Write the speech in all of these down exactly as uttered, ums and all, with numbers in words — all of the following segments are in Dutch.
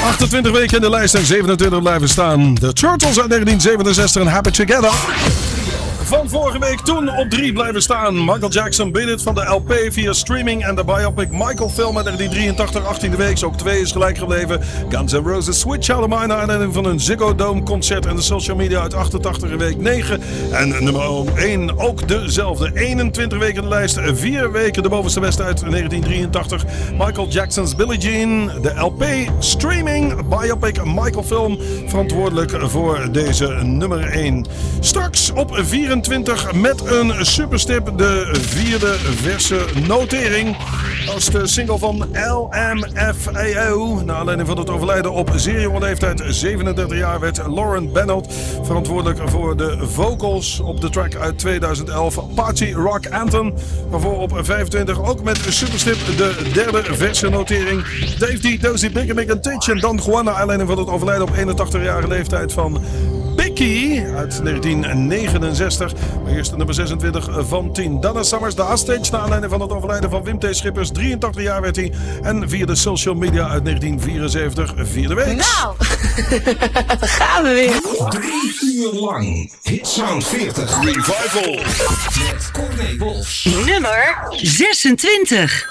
achtentwintig weken in de lijst en zevenentwintig blijven staan. The Turtles uit negentien zevenenzestig en Happy Together. Van vorige week toen op drie blijven staan. Michael Jackson Beat It van de L P via streaming en de biopic Michael film uit negentien drieëntachtig, achttiende week. Ook twee is gelijk gebleven. Guns N' Roses Switch Out of Mine naar aanleiding van een Ziggo Dome concert en de social media uit achtentachtig in week negen. En nummer één ook dezelfde. eenentwintig weken in de lijst. vier weken de bovenste beste uit negentien drieëntachtig. Michael Jackson's Billie Jean. De L P streaming biopic Michael film. Verantwoordelijk voor deze nummer één. Straks op vierentwintig met een superstip. De vierde verse notering. Als de single van L M F A O. Na aanleiding van het overlijden op zeer jonge leeftijd, zevenendertig jaar, werd Lauren Bennett verantwoordelijk voor de vocals op de track uit tweeduizend elf. Party Rock Anthem. Waarvoor op vijfentwintig ook met een superstip de derde verse notering. Dave D, Dozy, Big Mick en Titch en Dan Juan. Na aanleiding van het overlijden op eenentachtig-jarige leeftijd van Becky uit negentien negenenzestig. Maar eerst de nummer zesentwintig van tien. Donna Summers, de Hostage. Na aanleiding van het overlijden van Wim T. Schippers. drieëntachtig jaar werd hij. En via de social media uit negentien vierenzeventig. Vierde week. Nou, daar gaan we weer. Drie uur lang. Hit Sound veertig. Revival. Met Corné Wolfs. Nummer zesentwintig.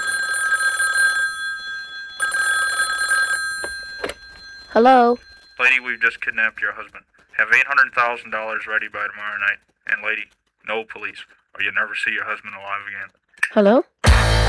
Hello? Lady, we've just kidnapped your husband. Have eight hundred thousand dollars ready by tomorrow night. And lady, no police, or you never see your husband alive again. Hello?